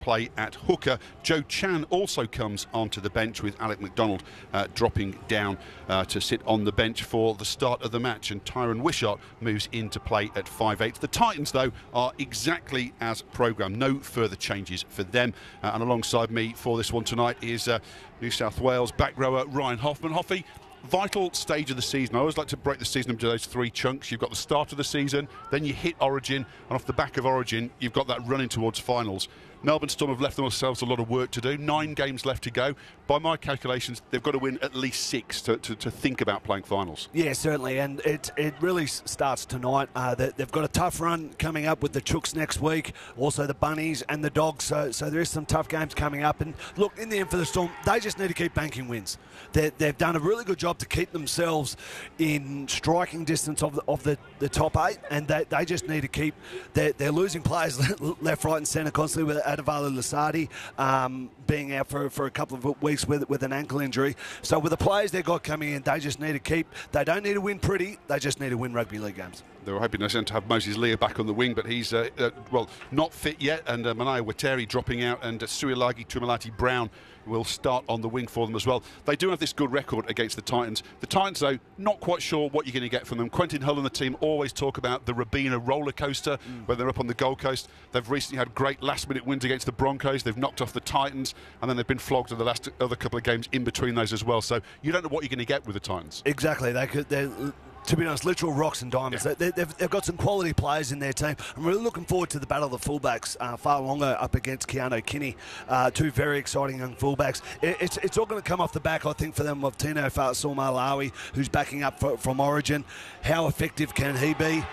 play at hooker. Joe Chan also comes onto the bench, with Alec McDonald dropping down to sit on the bench for the start of the match, and Tyron Wishart moves into play at 5'8". The Titans, though, are exactly as programmed. No further changes for them. And alongside me for this one tonight is New South Wales back rower Ryan Hoffman. Hoffy, vital stage of the season. I always like to break the season into those three chunks. You've got the start of the season, then you hit Origin, and off the back of Origin, you've got that running towards finals. Melbourne Storm have left themselves a lot of work to do. 9 games left to go. By my calculations, they've got to win at least 6 to think about playing finals. Yeah, certainly, and it really starts tonight. They've got a tough run coming up with the Chooks next week, also the Bunnies and the Dogs, so there is some tough games coming up. And look, in the end for the Storm, they just need to keep banking wins. They've done a really good job to keep themselves in striking distance of the top 8, and they just need to keep they're losing players left, right and centre constantly, with Adivale Lasardi being out for a couple of weeks with an ankle injury. So with the players they've got coming in, they just need to keep. They don't need to win pretty. They just need to win rugby league games. They were hoping to have Moses Leah back on the wing, but he's well, not fit yet. And Manaya Wateri dropping out, and Suilagi Tumalati Brown will start on the wing for them as well. They do have this good record against the Titans. The Titans, though, not quite sure what you're going to get from them. Quentin Hull and the team always talk about the Rabina roller coaster when they're up on the Gold Coast. They've recently had great last-minute wins against the Broncos. They've knocked off the Titans, and then they've been flogged in the last other couple of games in between those as well. So you don't know what you're going to get with the Titans. Exactly. They're to be honest, literal rocks and diamonds. Yeah. They've got some quality players in their team. I'm really looking forward to the battle of the fullbacks. Fa'alogo up against Keano Kinney. 2 very exciting young fullbacks. It's all going to come off the back, I think, for them, of Tino Fa'asuamaleaui, who's backing up from Origin. How effective can he be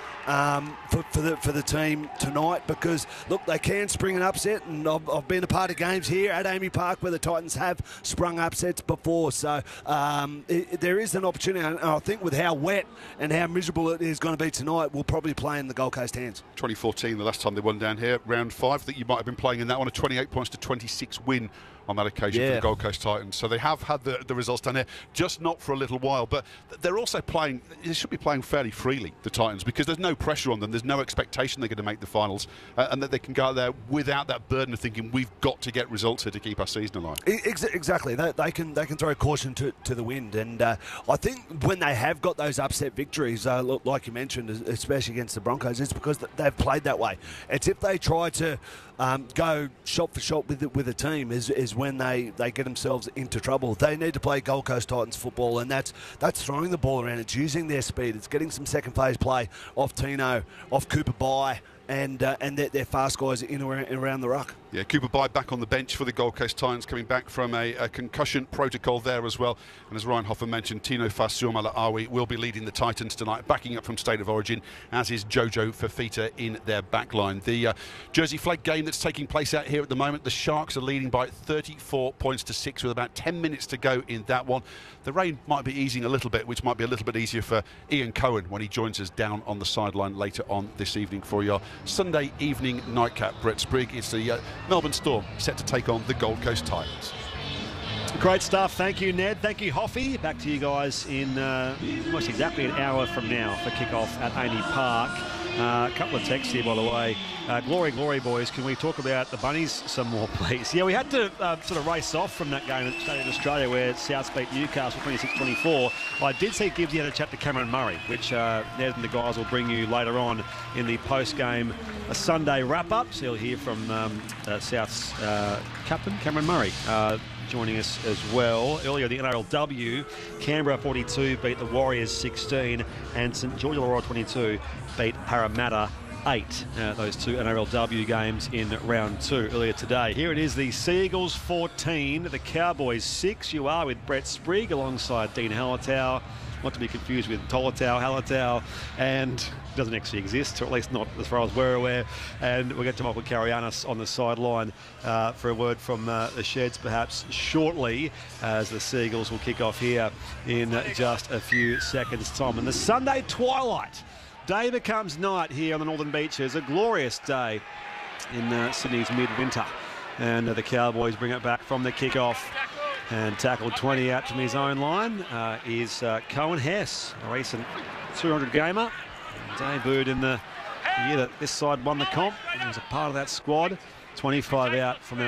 for the team tonight? Because, look, they can spring an upset, and I've been a part of games here at Amy Park where the Titans have sprung upsets before. So there is an opportunity, and I think with how wet and how miserable it is going to be tonight, we'll probably play in the Gold Coast hands. 2014, the last time they won down here, round 5. I think you might have been playing in that one, a 28 points to 26 win on that occasion for the Gold Coast Titans. So they have had the results down here, just not for a little while. But they're also playing, they should be playing fairly freely, the Titans, because there's no pressure on them. There's no expectation they're going to make the finals, and that they can go out there without that burden of thinking, we've got to get results here to keep our season alive. Exactly. They can throw caution to the wind. And I think when they have got those upset victories, like you mentioned, especially against the Broncos, it's because they've played that way. It's if they try to go shot for shot with a team is when they get themselves into trouble. They need to play Gold Coast Titans football, and that's throwing the ball around. It's using their speed. It's getting some second phase play off Tino, off Cooper Bye, and their fast guys in around the ruck. Yeah, Cooper Bye back on the bench for the Gold Coast Titans, coming back from a concussion protocol there as well. And as Ryan Hoffman mentioned, Tino Fa'asuamaleaui will be leading the Titans tonight, backing up from State of Origin, as is Jojo Fafita in their backline. The Jersey Flegg game that's taking place out here at the moment, the Sharks are leading by 34 points to 6 with about 10 minutes to go in that one. The rain might be easing a little bit, which might be a little bit easier for Ian Cohen when he joins us down on the sideline later on this evening for your Sunday evening nightcap. Brett Sprigg, it's the Melbourne Storm set to take on the Gold Coast Titans. Great stuff. Thank you, Ned. Thank you, Hoffy. Back to you guys in almost exactly an hour from now for kick-off at Amy Park. A couple of texts here, by the way. Glory, boys. Can we talk about the Bunnies some more, please? Yeah, we had to sort of race off from that game at Stadium Australia where Souths beat Newcastle 26-24. I did see Gibbsy had a chat to Cameron Murray, which Ned and the guys will bring you later on in the post-game Sunday wrap-up. So you'll hear from Souths captain Cameron Murray joining us as well. Earlier, the NRLW, Canberra 42 beat the Warriors 16, and St George Illawarra 22 beat Parramatta 8. Those 2 NRLW games in round 2 earlier today. Here it is, the Seagulls 14, the Cowboys 6. You are with Brett Sprigg alongside Dean Hallertau. Not to be confused with Tolatau, Hallertau, and doesn't actually exist, or at least not as far as we're aware. And we'll get to Michael Karayanis on the sideline for a word from the Sheds perhaps shortly, as the Seagulls will kick off here in just a few seconds' time. And the Sunday twilight, day becomes night here on the Northern Beaches. A glorious day in Sydney's midwinter. And the Cowboys bring it back from the kick-off. And tackled 20 out from his own line is Cohen Hess, a recent 200 gamer. Debuted in the year that this side won the comp. He was a part of that squad. 25 out from